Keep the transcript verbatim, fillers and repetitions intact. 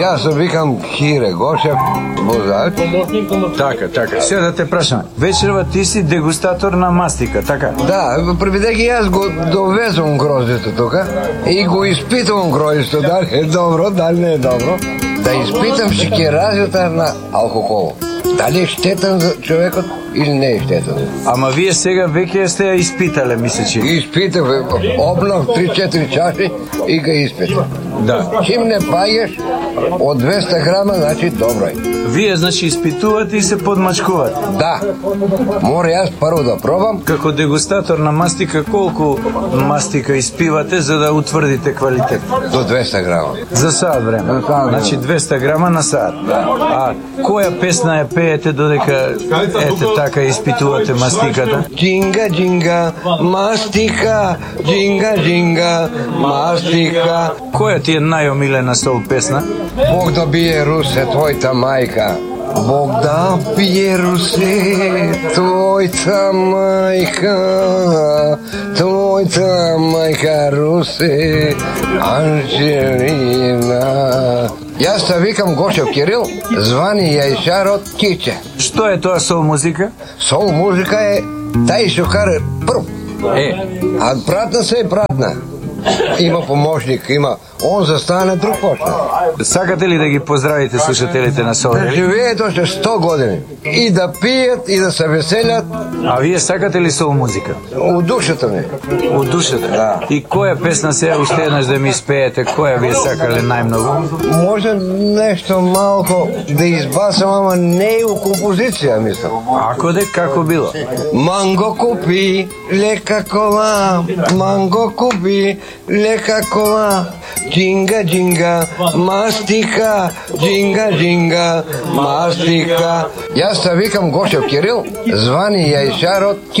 Јас се викам Хире Гошев, возач. Така, така. Сега да те прашам. Вечерва ти си дегустатор на мастика, така? Да, преведејќи јас го довезувам гроздето тука и го испитувам гроздето, дали е добро, дали не е добро. Да испитам шеќеразјата на алкохол. Дали е штетен за човекот или не е штетен. Ама вие сега веќе сте ја испитале, мисля, че. Испитав, обнав три-четири чаши и га испитав. Да. Чим не паѓаш од двеста грама, значи добро е. Вие, значи, испитувате и се подмачкувате? Да. Мора јас прво да пробам. Како дегустатор на мастика, колку мастика испивате за да утврдите квалитет? До двеста грама. За саат време? Значи двеста грама на саат. А која песна ја пеете додека ете така испитувате мастиката? Джинга, джинга, мастика, джинга, джинга, мастика. Која ти е најомилена сол песна? Бог да бие Русе, твојта мајка. Бог да бие Русе, твојта мајка. Твојта мајка Русе, Анжелина. Јас се викам Гошев Кирил, звани Јајшарот Киче. Што е тоа сол музика? Сол музика е тај што кара прв. Е, А пратна се е пратна. Има помошник, има он застане, друг почне. Сакате ли да ги поздравите слушателите на Сол? Живеат още сто години. И да пият, и да се веселят. А вие сакате ли сол музика? У душата ми. У душата? Да. И која песна сега уште еднаш да ми испеете, која вие сакале најмногу? Може нещо малко да избасам, ама не и у композиција, мислам. Ако де, како било? Манго купи, лека кола, манго купи, лека кола. Джинга, джинга, мастика, джинга, джинга, мастика. Јас се викам Гошев Кирил, звани Јајшарот Киче.